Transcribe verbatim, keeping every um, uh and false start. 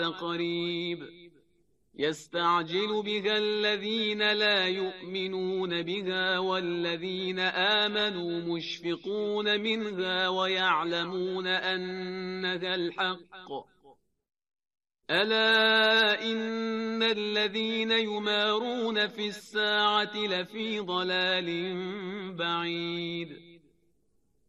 قريب يستعجل بها الذين لا يؤمنون بها والذين آمنوا مشفقون منها ويعلمون أنها الحق. ألا إن الذين يمارون في الساعة لفي ضلال بعيد